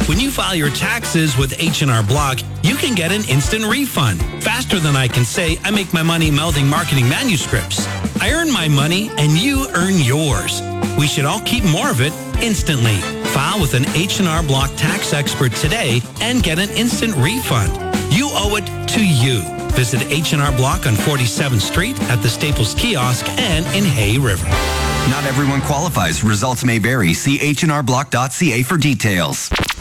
When you file your taxes with H&R Block, you can get an instant refund. Faster than I can say, I make my money melding marketing manuscripts. I earn my money and you earn yours. We should all keep more of it instantly. File with an H&R Block tax expert today and get an instant refund. You owe it to you. Visit H&R Block on 47th Street at the Staples Kiosk and in Hay River. Not everyone qualifies. Results may vary. See hnrblock.ca for details.